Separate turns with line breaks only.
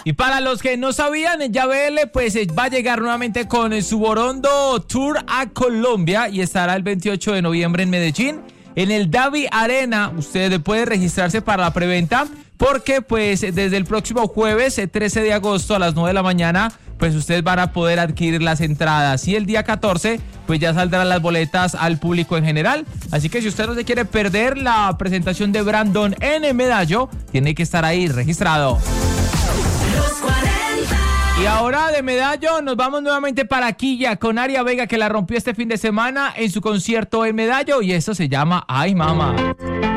Y para los que no sabían, ya BL pues va a llegar nuevamente con su Borondo Tour a Colombia y estará el 28 de noviembre en Medellín, en el Davi Arena. Usted puede registrarse para la preventa porque pues desde el próximo jueves 13 de agosto a las 9 de la mañana pues ustedes van a poder adquirir las entradas y el día 14 pues ya saldrán las boletas al público en general. Así que si usted no se quiere perder la presentación de Brandon en Medallo, tiene que estar ahí registrado. Y ahora de Medallo nos vamos nuevamente para Quilla con Aria Vega, que la rompió este fin de semana en su concierto en Medallo, y esto se llama Ay Mama.